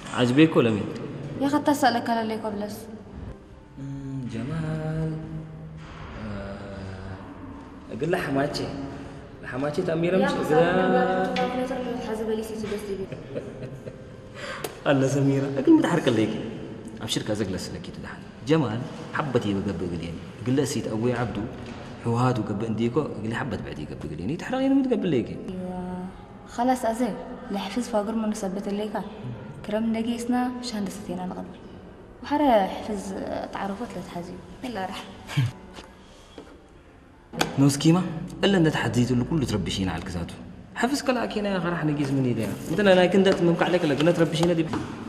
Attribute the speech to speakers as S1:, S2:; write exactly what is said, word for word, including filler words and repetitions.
S1: عجبك ولا مين؟
S2: يا أخي تسألك على اللي قبلس
S1: جمال أقول له حماتي حماتي تأميرة مش كذا الله سميرة أقول متحرك ليك أبشر كذا جلس لك كده جمال حبتي بقبل قليني قل له سيت أوي عبدو حوهات وقبل عنديكو قل لي حبت بعدي قبل قليني تحرقي أنا متقبل ليك
S2: خلاص أزين لحفظ فاقر من نثبت الليك كرم نجيسنا مش هندستين أنا قبل وحرا حفظ تعرفت لتحزي يلا رح
S1: نو سكيمة إلا أن تحديته اللي كله تربشين على الكزاتو حفظ كلا أكينا يا خرح نجيز مني ده مثلا أنا كنت ممكن عليك لكن تربشين دي